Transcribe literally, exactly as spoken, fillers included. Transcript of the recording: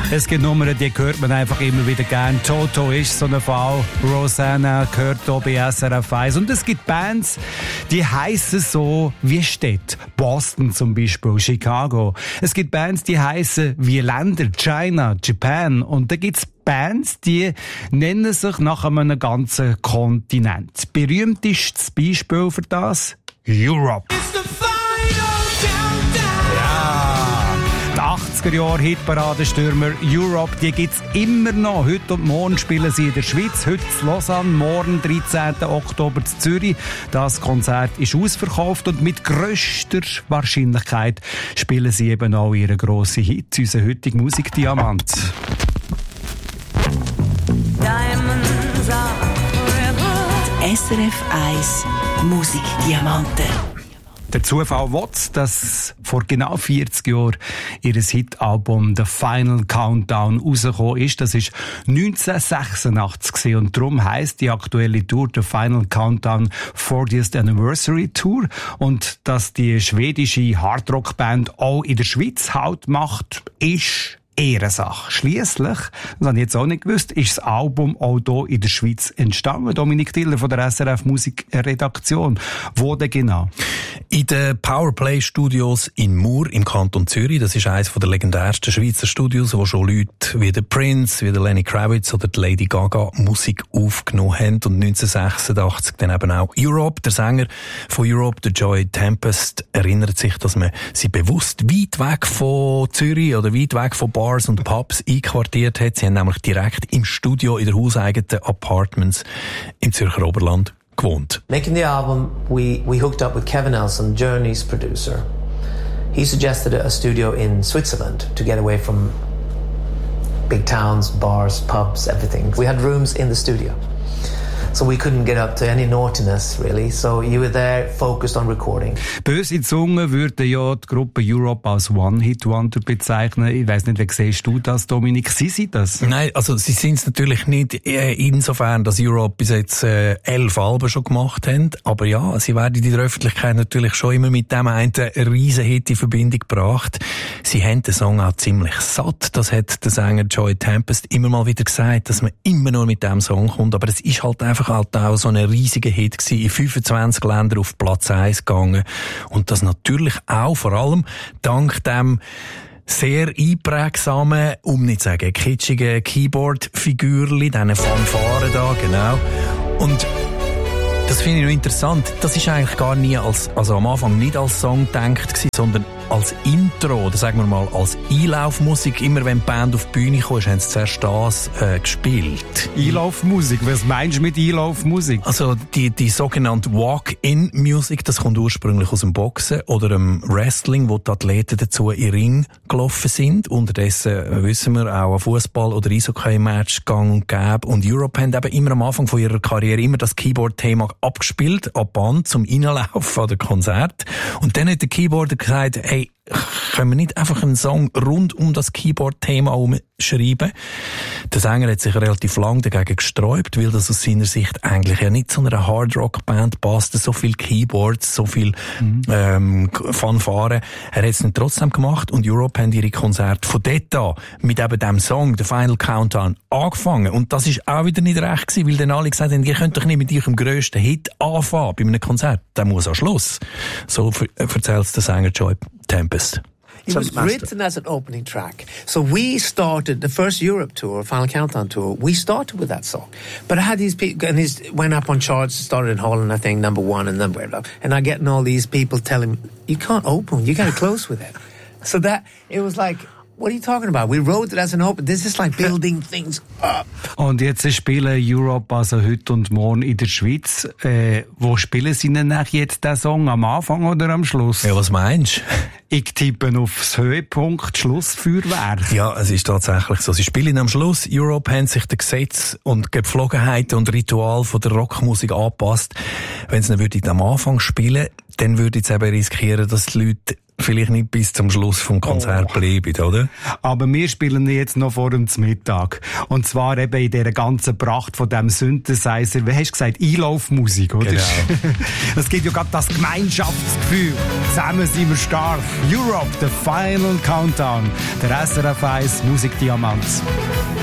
Es gibt Nummern, die hört man einfach immer wieder gern. Toto ist so ein Fall. Rosanna gehört hier bei S R F eins. Und es gibt Bands, die heissen so wie Städte. Boston zum Beispiel, Chicago. Es gibt Bands, die heissen wie Länder. China, Japan. Und da gibt's Bands, die nennen sich nach einem ganzen Kontinent. Berühmtestes Beispiel für das? Europe. achtziger Jahre Hitparadenstürmer Europe, die gibt's immer noch. Heute und morgen spielen sie in der Schweiz, heute in Lausanne, morgen dreizehnten Oktober in Zürich. Das Konzert ist ausverkauft und mit grösster Wahrscheinlichkeit spielen sie eben auch ihren grossen Hit, unseren heutigen Musikdiamant. S R F eins Musikdiamanten. Der Zufall will, dass vor genau vierzig Jahren ihr Hitalbum «The Final Countdown» rausgekommen ist. Das ist neunzehnhundertsechsundachtzig und darum heisst die aktuelle Tour «The Final Countdown fortieth Anniversary Tour». Und dass die schwedische Hardrock-Band auch in der Schweiz Halt macht, ist Ehrensache. Schliesslich, das habe ich jetzt auch nicht gewusst, ist das Album auch hier in der Schweiz entstanden. Dominik Tiller von der S R F Musikredaktion. Wo denn genau? In den Powerplay Studios in Mur im Kanton Zürich. Das ist eines der legendärsten Schweizer Studios, wo schon Leute wie der Prince, wie der Lenny Kravitz oder die Lady Gaga Musik aufgenommen haben. Und neunzehnhundertsechsundachtzig dann eben auch Europe. Der Sänger von Europe, der Joy Tempest, erinnert sich, dass man sie bewusst weit weg von Zürich oder weit weg von Bars und Pubs einquartiert hat. Sie haben nämlich direkt im Studio in der hauseigenen Apartments im Zürcher Oberland gewohnt. Making the album, we, we hooked up with Kevin Nelson, Journey's producer. He suggested a studio in Switzerland to get away from big towns, bars, pubs, everything. We had rooms in the studio. So we couldn't get up to any naughtiness, really. So you were there, focused on recording. Böse Zungen würden ja die Gruppe Europe als One-Hit-Wonder bezeichnen. Ich weiss nicht, wie siehst du das, Dominik? Sie sind das? Nein, also sie sind es natürlich nicht äh, insofern, dass Europe bis jetzt äh, elf Alben schon gemacht haben. Aber ja, sie werden in der Öffentlichkeit natürlich schon immer mit dem einen riesen Hit in Verbindung gebracht. Sie haben den Song auch ziemlich satt. Das hat der Sänger Joy Tempest immer mal wieder gesagt, dass man immer nur mit dem Song kommt. Aber es ist halt einfach halt auch so ein riesiger Hit gewesen, in fünfundzwanzig Ländern auf Platz eins gegangen. Und das natürlich auch vor allem dank dem sehr einprägsamen, um nicht zu sagen kitschigen Keyboard-Figürli, diesen Fanfaren da, genau. Und das finde ich noch interessant. Das ist eigentlich gar nie als, also am Anfang nicht als Song gedacht gewesen, sondern als Intro, oder sagen wir mal als Einlaufmusik. Immer wenn die Band auf die Bühne kam, haben sie zuerst das äh, gespielt. Einlaufmusik? Was meinst du mit Einlaufmusik? Also die, die sogenannte Walk-in-Musik, das kommt ursprünglich aus dem Boxen oder dem Wrestling, wo die Athleten dazu in den Ring gelaufen sind. Unterdessen äh, wissen wir auch ein Fußball- oder Eishockey-Match gang und gäbe. Und Europe haben eben immer am Anfang von ihrer Karriere immer das Keyboard-Thema abgespielt, ab Band zum Reinlaufen an der Konzert. Und dann hat der Keyboarder gesagt, hey, können wir nicht einfach einen Song rund um das Keyboard-Thema schreiben? Der Sänger hat sich relativ lang dagegen gesträubt, weil das aus seiner Sicht eigentlich ja nicht zu einer Hard-Rock-Band passt. So viel Keyboards, so viel mhm. ähm, Fanfaren. Er hat es dann trotzdem gemacht und Europe haben ihre Konzerte von dort an mit eben dem Song, The Final Countdown, angefangen. Und das ist auch wieder nicht recht gewesen, weil dann alle gesagt haben, ihr könnt doch nicht mit eurem grössten Hit anfangen bei einem Konzert. Der muss am Schluss. So erzählt der Sänger Joy Tempest. It was written as an opening track. So we started the first Europe tour, Final Countdown tour. We started with that song, but I had these people, and it went up on charts. Started in Holland, I think, number one, and then blah, and I getting all these people telling me, "You can't open. You got to close with it." So that it was like, what are you talking about? We wrote it as an open. This is like building things up. Und jetzt spielen Europe also heute und morgen in der Schweiz. Äh, wo spielen sie denn jetzt den Song? Am Anfang oder am Schluss? Ja, was meinst du? Ich tippe aufs Höhepunkt Schlussfeuerwerk. Ja, es ist tatsächlich so. Sie spielen am Schluss. Europe haben sich den Gesetz und Gepflogenheiten und Ritual von der Rockmusik angepasst. Wenn sie nicht am Anfang spielen, dann würde ich eben riskieren, dass die Leute vielleicht nicht bis zum Schluss vom Konzert oh. bleiben, oder? Aber wir spielen jetzt noch vor dem Mittag. Und zwar eben in dieser ganzen Pracht von diesem Synthesizer, wie hast du gesagt, Einlaufmusik, oder? Genau. Es gibt ja gerade das Gemeinschaftsgefühl. Zusammen sind wir stark. Europe, the Final Countdown. Der S R F eins Musikdiamant.